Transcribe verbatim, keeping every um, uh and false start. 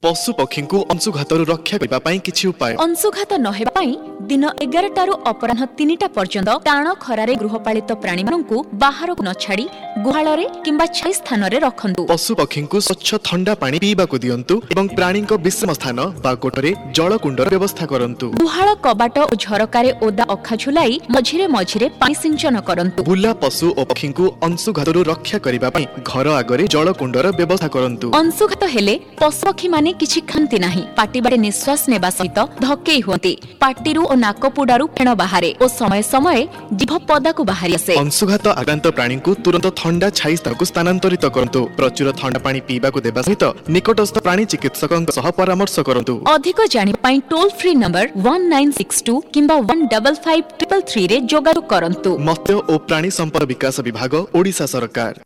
पशु पक्षी को अंशुघातु रक्षा करने किछि उपाय। अंशुघात नहेबा पई दिन एगारटारू अपराह तीनटा पर्यंत टाण खरारे गृहपालित प्राणी मानकु बाहर न छाड़ी गुहाଳରେ किंबा छाई स्थान रे रखंतु। पशु पक्षी को स्वच्छ ठंडा पानी पीबा को दियंतु एवं प्राणी को विश्राम स्थान बा कोठरे जल कुंडर व्यवस्था करंतु। गुहाळ कबाट और झरकारे ओदा अखा झुलाई मझिरे मझिरे पानी सिंचन करंतु। बुला पशु और पक्षी को अंशुघातु रक्षा करबा पई घर आगरे जल कुंडर व्यवस्था करंतु। अंशुघात हेले पशु पक्षी माने किछि खांती नाही, पाटी बाटे निश्वास नेबा सहित धक्केई हुंती, पाटीरू और नाकपुडारू फेण बाहारे और समय समय जीभ पदाकू बाहारी आसे। अंशुघात आक्रांत प्राणी को तुरंत ठंडा छाई स्थान को स्थानांतरित करंतु। प्रचुर ठंडा पानी पीबा को देबा सहित निकटस्थ प्राणी चिकित्सकଙ୍କ सह परामर्श करंतु। अधिक जानिबा पई toll free number one nine six to किंबा one five five three three रे जोगाजोग करंतु। मत्स्य और प्राणी संपद विकास विभाग ओडिशा सरकार।